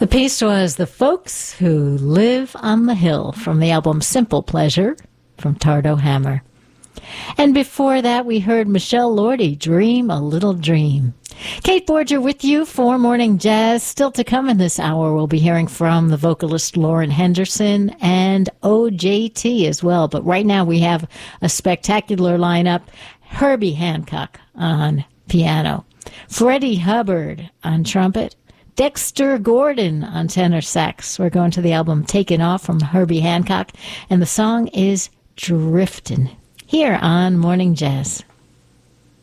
piece was The Folks Who Live on the Hill from the album Simple Pleasure from Tardo Hammer. And before that, we heard Michelle Lordi, Dream a Little Dream. Kate Borger with you for Morning Jazz. Still to come in this hour, we'll be hearing from the vocalist Lauren Henderson and OJT as well. But right now we have a spectacular lineup. Herbie Hancock on piano, Freddie Hubbard on trumpet, Dexter Gordon on tenor sax. We're going to the album Taken Off from Herbie Hancock, and the song is Driftin', here on Morning Jazz.